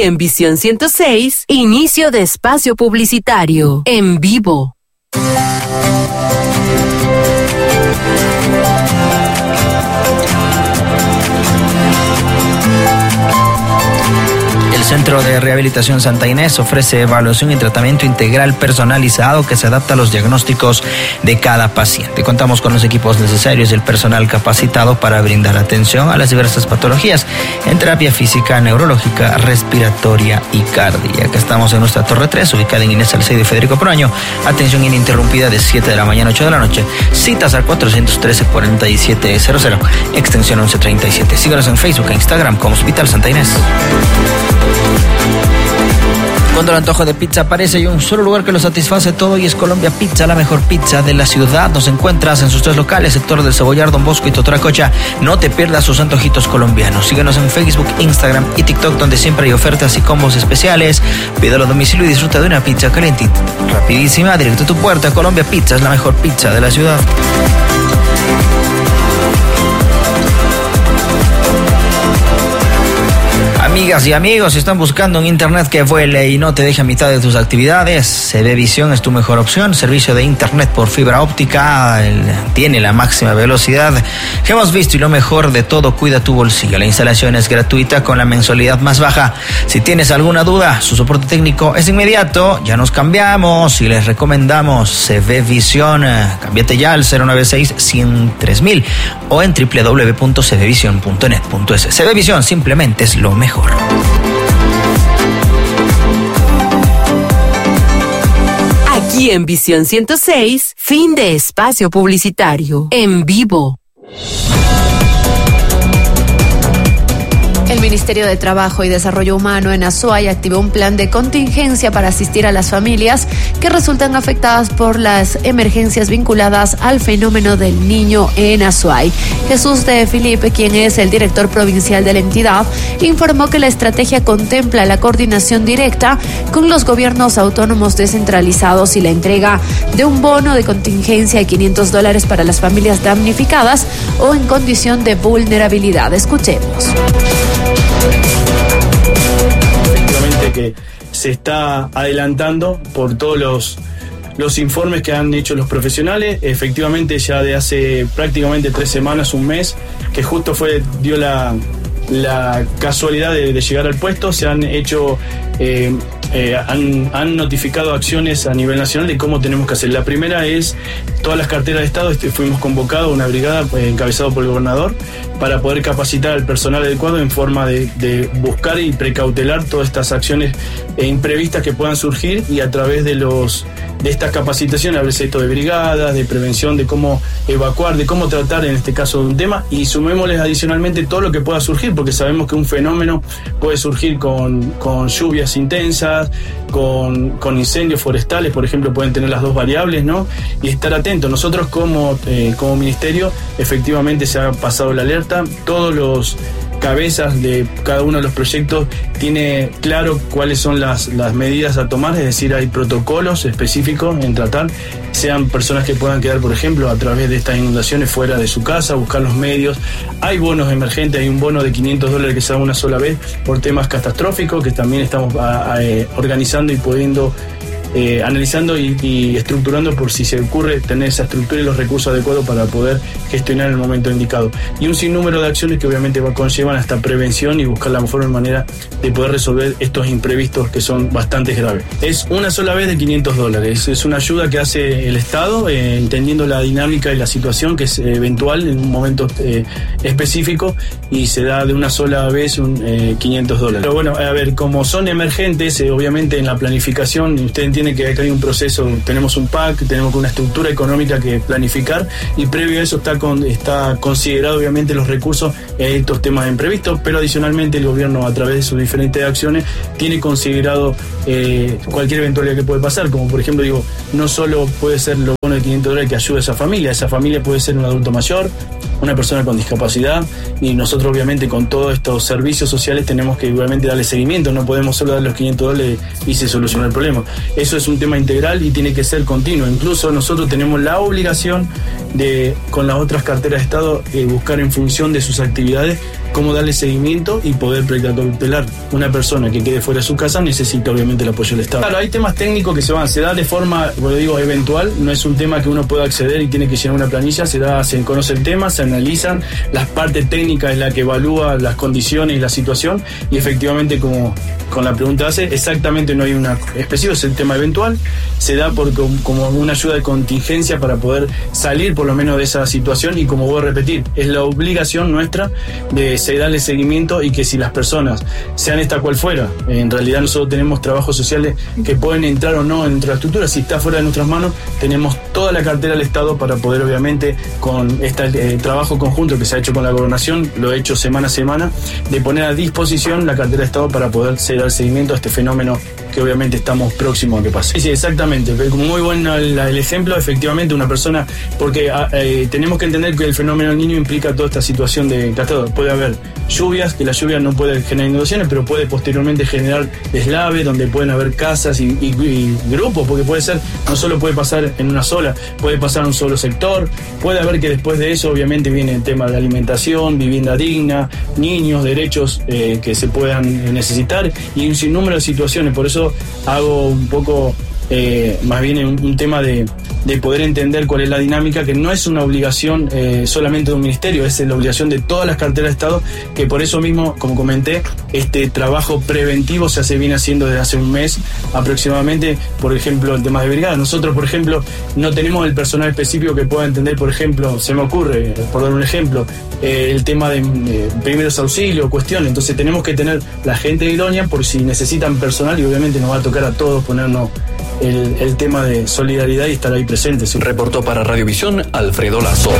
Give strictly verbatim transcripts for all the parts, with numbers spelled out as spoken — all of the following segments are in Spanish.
Aquí en Visión ciento seis, inicio de espacio publicitario, en vivo. El Centro de Rehabilitación Santa Inés ofrece evaluación y tratamiento integral personalizado que se adapta a los diagnósticos de cada paciente. Contamos con los equipos necesarios y el personal capacitado para brindar atención a las diversas patologías en terapia física, neurológica, respiratoria y cardíaca. Estamos en nuestra Torre tres, ubicada en Inés Salcedo y Federico Proaño. Atención ininterrumpida de siete de la mañana a ocho de la noche. Citas al cuatrocientos trece, cuarenta y siete cero cero, extensión once treinta y siete. Síganos en Facebook e Instagram como Hospital Santa Inés. Cuando el antojo de pizza aparece, hay un solo lugar que lo satisface todo y es Colombia Pizza, la mejor pizza de la ciudad. Nos encuentras en sus tres locales, sector del Cebollar, Don Bosco y Totoracocha. No te pierdas sus antojitos colombianos. Síguenos en Facebook, Instagram y TikTok, donde siempre hay ofertas y combos especiales. Pídelo a domicilio y disfruta de una pizza calentita, rapidísima, directo a tu puerta. Colombia Pizza es la mejor pizza de la ciudad. Amigas y amigos, si están buscando un internet que vuele y no te deje a mitad de tus actividades, C B Visión es tu mejor opción. Servicio de internet por fibra óptica, el, tiene la máxima velocidad que hemos visto y lo mejor de todo, cuida tu bolsillo. La instalación es gratuita con la mensualidad más baja. Si tienes alguna duda, su soporte técnico es inmediato. Ya nos cambiamos y les recomendamos C B Visión. Cámbiate ya al cero nueve seis, cien tres mil o en doble u doble u doble u punto c b visión punto net punto es. C B Visión simplemente es lo mejor. Aquí en Visión ciento seis, fin de espacio publicitario, en vivo. El Ministerio de Trabajo y Desarrollo Humano en Azuay activó un plan de contingencia para asistir a las familias que resultan afectadas por las emergencias vinculadas al fenómeno del Niño en Azuay. Jesús de Filipe, quien es el director provincial de la entidad, informó que la estrategia contempla la coordinación directa con los gobiernos autónomos descentralizados y la entrega de un bono de contingencia de quinientos dólares para las familias damnificadas o en condición de vulnerabilidad. Escuchemos. Efectivamente que se está adelantando por todos los, los informes que han hecho los profesionales. Efectivamente ya de hace prácticamente tres semanas, un mes, que justo fue dio la, la casualidad de, de llegar al puesto, se han hecho... Eh, Eh, han, han notificado acciones a nivel nacional de cómo tenemos que hacer. La primera es todas las carteras de Estado. Este, fuimos convocados a una brigada eh, encabezado por el gobernador para poder capacitar al personal adecuado en forma de, de buscar y precautelar todas estas acciones eh, imprevistas que puedan surgir, y a través de los de estas capacitaciones, a veces esto de brigadas, de prevención, de cómo evacuar, de cómo tratar en este caso un tema, y sumémosles adicionalmente todo lo que pueda surgir, porque sabemos que un fenómeno puede surgir con, con lluvias intensas, con, con incendios forestales, por ejemplo, pueden tener las dos variables, ¿no? Y estar atentos. Nosotros como, eh, como ministerio, efectivamente se ha pasado la alerta, todos los cabezas de cada uno de los proyectos tiene claro cuáles son las, las medidas a tomar, es decir, hay protocolos específicos en tratar, sean personas que puedan quedar, por ejemplo, a través de estas inundaciones fuera de su casa, buscar los medios. Hay bonos emergentes, hay un bono de quinientos dólares que se da una sola vez por temas catastróficos, que también estamos a, a, eh, organizando y pudiendo Eh, analizando y, y estructurando por si se ocurre tener esa estructura y los recursos adecuados para poder gestionar en el momento indicado. Y un sinnúmero de acciones que obviamente conllevan hasta prevención y buscar la mejor manera de poder resolver estos imprevistos que son bastante graves. Es una sola vez de quinientos dólares. Es una ayuda que hace el Estado, eh, entendiendo la dinámica y la situación que es eh, eventual en un momento eh, específico, y se da de una sola vez un eh, quinientos dólares. Pero bueno, a ver, como son emergentes, eh, obviamente en la planificación, usted entiende que hay un proceso, tenemos un P A C, tenemos una estructura económica que planificar, y previo a eso está, con, está considerado obviamente los recursos en estos temas imprevistos, pero adicionalmente el gobierno, a través de sus diferentes acciones, tiene considerado eh, cualquier eventualidad que puede pasar, como por ejemplo, digo, no solo puede ser lo bono de quinientos dólares que ayuda a esa familia, esa familia puede ser un adulto mayor, una persona con discapacidad, y nosotros obviamente con todos estos servicios sociales tenemos que obviamente darle seguimiento, no podemos solo dar los quinientos dólares y se soluciona el problema. Eso es un tema integral y tiene que ser continuo. Incluso nosotros tenemos la obligación de, con las otras carteras de Estado, eh, buscar en función de sus actividades cómo darle seguimiento y poder precautelar. Una persona que quede fuera de su casa necesita obviamente el apoyo del Estado. Claro, hay temas técnicos que se van, se da de forma, como digo, eventual, no es un tema que uno pueda acceder y tiene que llenar una planilla, se da, se conoce el tema, se analizan, las partes técnicas es la que evalúa las condiciones y la situación, y efectivamente, como con la pregunta hace, exactamente no hay una específica, es el tema eventual, se da por, como una ayuda de contingencia para poder salir por lo menos de esa situación, y como voy a repetir, es la obligación nuestra de darle seguimiento, y que si las personas, sean esta cual fuera, en realidad nosotros tenemos trabajos sociales que pueden entrar o no dentro de la estructura, si está fuera de nuestras manos, tenemos toda la cartera del Estado para poder, obviamente, con este eh, trabajo conjunto que se ha hecho con la gobernación, lo he hecho semana a semana, de poner a disposición la cartera del Estado para poder dar seguimiento a este fenómeno que obviamente estamos próximos a que pase. Sí, exactamente, muy bueno el, el ejemplo, efectivamente, una persona, porque eh, tenemos que entender que el fenómeno del niño implica toda esta situación de catastro. Puede haber lluvias, que la lluvia no puede generar inundaciones, pero puede posteriormente generar deslaves, donde pueden haber casas y, y, y grupos, porque puede ser, no solo puede pasar en una sola, puede pasar en un solo sector, puede haber que después de eso obviamente viene el tema de alimentación, vivienda digna, niños, derechos eh, que se puedan necesitar, y un sinnúmero de situaciones. Por eso hago un poco eh, más bien un, un tema de, de poder entender cuál es la dinámica, que no es una obligación eh, solamente de un ministerio, es la obligación de todas las carteras de Estado, que por eso mismo, como comenté, este trabajo preventivo se hace, viene haciendo desde hace un mes aproximadamente. Por ejemplo, el tema de brigadas, nosotros por ejemplo no tenemos el personal específico que pueda entender, por ejemplo, se me ocurre, por dar un ejemplo, eh, el tema de eh, primeros auxilios, cuestiones, entonces tenemos que tener la gente idónea por si necesitan personal, y obviamente nos va a tocar a todos ponernos el, el tema de solidaridad y estar ahí presentes. Reportó para Radiovisión Alfredo Lazo.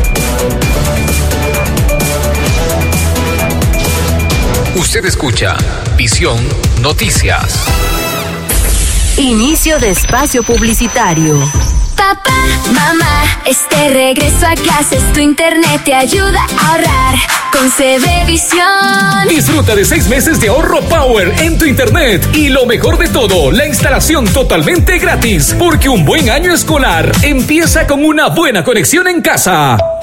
Usted escucha Visión Noticias. Inicio de espacio publicitario. Papá, mamá, este regreso a clases, tu internet te ayuda a ahorrar con CBVision. Disfruta de seis meses de ahorro Power en tu internet, y lo mejor de todo, la instalación totalmente gratis, porque un buen año escolar empieza con una buena conexión en casa.